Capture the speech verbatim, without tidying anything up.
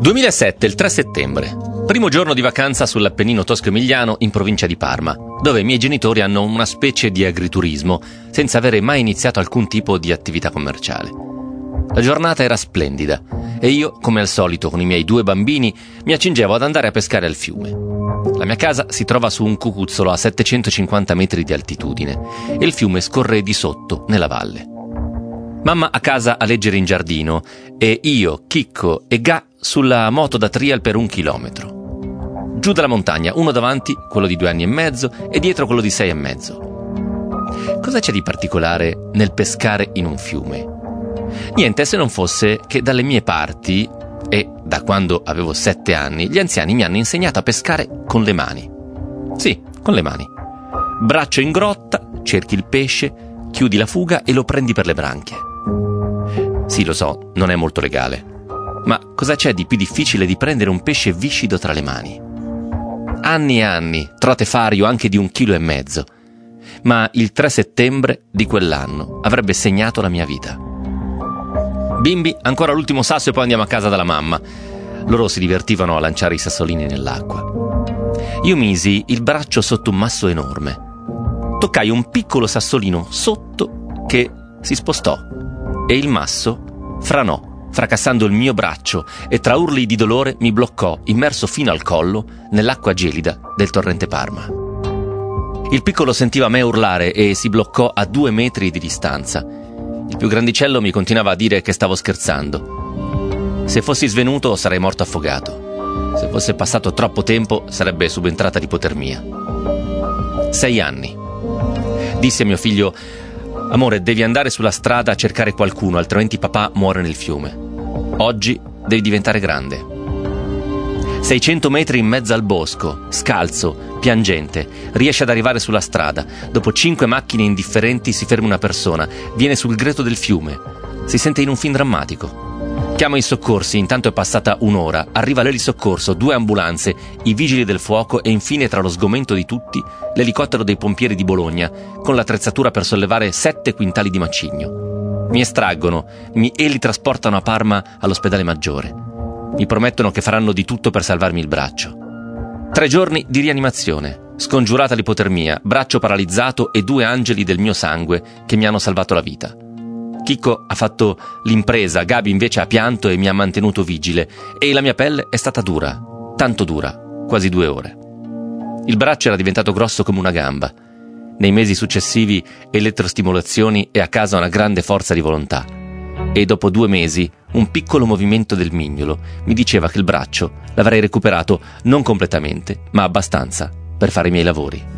duemilasette, il tre settembre. Primo giorno di vacanza sull'Appennino tosco-emiliano in provincia di Parma, dove i miei genitori hanno una specie di agriturismo, senza avere mai iniziato alcun tipo di attività commerciale. La giornata era splendida e io, come al solito con i miei due bambini, mi accingevo ad andare a pescare al fiume. La mia casa si trova su un cucuzzolo a settecentocinquanta metri di altitudine e il fiume scorre di sotto, nella valle. Mamma a casa a leggere in giardino e io, Chicco e Ga sulla moto da trial per un chilometro. Giù dalla montagna, uno davanti, quello di due anni e mezzo, e dietro quello di sei e mezzo. Cosa c'è di particolare nel pescare in un fiume? Niente, se non fosse che dalle mie parti, e da quando avevo sette anni, gli anziani mi hanno insegnato a pescare con le mani. Sì, con le mani. Braccio in grotta, cerchi il pesce, chiudi la fuga e lo prendi per le branchie. Sì, lo so, non è molto legale. Ma cosa c'è di più difficile di prendere un pesce viscido tra le mani? Anni e anni, trote fario anche di un chilo e mezzo. Ma il tre settembre di quell'anno avrebbe segnato la mia vita. Bimbi, ancora l'ultimo sasso e poi andiamo a casa dalla mamma. Loro si divertivano a lanciare i sassolini nell'acqua. Io misi il braccio sotto un masso enorme. Toccai un piccolo sassolino sotto che si spostò e il masso franò, fracassando il mio braccio e tra urli di dolore mi bloccò, immerso fino al collo, nell'acqua gelida del torrente Parma. Il piccolo sentiva me urlare e si bloccò a due metri di distanza. Il più grandicello mi continuava a dire che stavo scherzando. Se fossi svenuto sarei morto affogato. Se fosse passato troppo tempo sarebbe subentrata l'ipotermia. Sei anni. Dissi a mio figlio: amore, devi andare sulla strada a cercare qualcuno, altrimenti papà muore nel fiume. Oggi devi diventare grande. seicento metri in mezzo al bosco, scalzo, piangente, riesce ad arrivare sulla strada. Dopo cinque macchine indifferenti si ferma una persona, viene sul greto del fiume. Si sente in un film drammatico. Chiama i soccorsi, intanto è passata un'ora, arriva l'elisoccorso, due ambulanze, i vigili del fuoco e infine, tra lo sgomento di tutti, l'elicottero dei pompieri di Bologna, con l'attrezzatura per sollevare sette quintali di macigno. Mi estraggono, mi elitrasportano a Parma all'ospedale maggiore. Mi promettono che faranno di tutto per salvarmi il braccio. Tre giorni di rianimazione, scongiurata l'ipotermia, braccio paralizzato e due angeli del mio sangue che mi hanno salvato la vita. Chicco ha fatto l'impresa, Gabi invece ha pianto e mi ha mantenuto vigile, e la mia pelle è stata dura, tanto dura, quasi due ore. Il braccio era diventato grosso come una gamba. Nei mesi successivi elettrostimolazioni e a casa una grande forza di volontà. E dopo due mesi un piccolo movimento del mignolo mi diceva che il braccio l'avrei recuperato non completamente, ma abbastanza per fare i miei lavori.